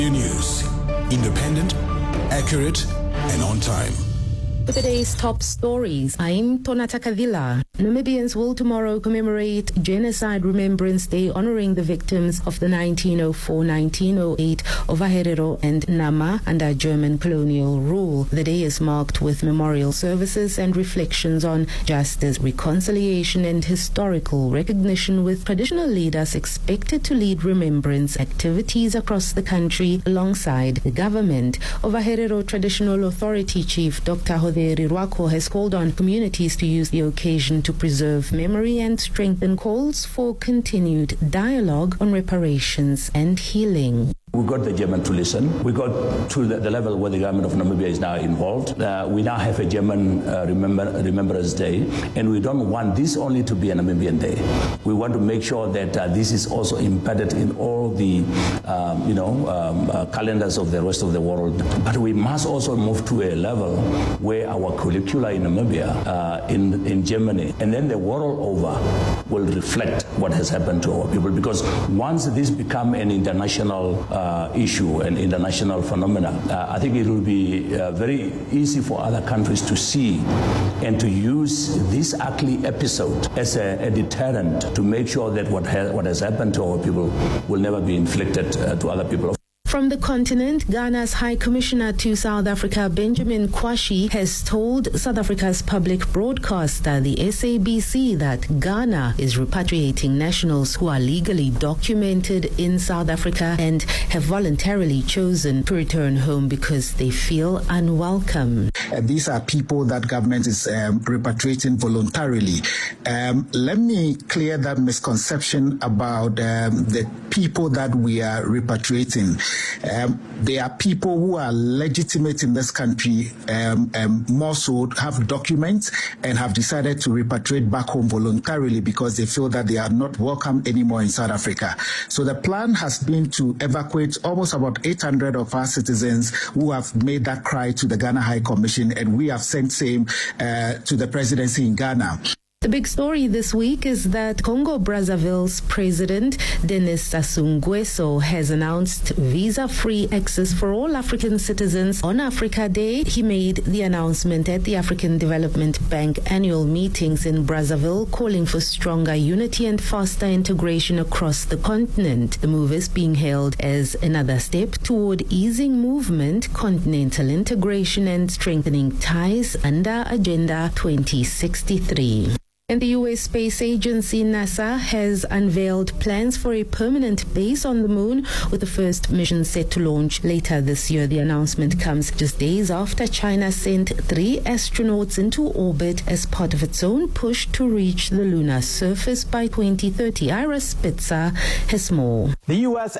News, independent, accurate, and on time. For today's top stories, I'm Tonata Kavila. Namibians will tomorrow commemorate Genocide Remembrance Day, honoring the victims of the 1904-1908 Ovaherero and Nama under German colonial rule. The day is marked with memorial services and reflections on justice, reconciliation, and historical recognition, with traditional leaders expected to lead remembrance activities across the country alongside the government. Ovaherero Traditional Authority Chief Dr. Hoderi Rwako has called on communities to use the occasion to preserve memory and strengthen calls for continued dialogue on reparations and healing. We got the German to listen. We got to the level where the government of Namibia is now involved. We now have a German Remembrance Day, and we don't want this only to be a Namibian day. We want to make sure that this is also embedded in all the calendars of the rest of the world. But we must also move to a level where our curricula in Namibia, in Germany, and then the world over will reflect what has happened to our people. Because once this becomes an international issue, an international phenomena, I think it will be very easy for other countries to see and to use this ugly episode as a deterrent to make sure that what has happened to our people will never be inflicted to other people. From the continent, Ghana's High Commissioner to South Africa, Benjamin Kwashi, has told South Africa's public broadcaster, the SABC, that Ghana is repatriating nationals who are legally documented in South Africa and have voluntarily chosen to return home because they feel unwelcome. These are people that government is repatriating voluntarily. Let me clear that misconception about the people that we are repatriating. They are people who are legitimate in this country, more so have documents and have decided to repatriate back home voluntarily because they feel that they are not welcome anymore in South Africa. So the plan has been to evacuate almost about 800 of our citizens who have made that cry to the Ghana High Commission, and we have sent same to the presidency in Ghana. The big story this week is that Congo-Brazzaville's President Denis Sassou Nguesso has announced visa-free access for all African citizens on Africa Day. He made the announcement at the African Development Bank annual meetings in Brazzaville, calling for stronger unity and faster integration across the continent. The move is being hailed as another step toward easing movement, continental integration, and strengthening ties under Agenda 2063. And the U.S. Space Agency, NASA, has unveiled plans for a permanent base on the moon, with the first mission set to launch later this year. The announcement comes just days after China sent 3 astronauts into orbit as part of its own push to reach the lunar surface by 2030. Ira Spitzer has more. The U.S.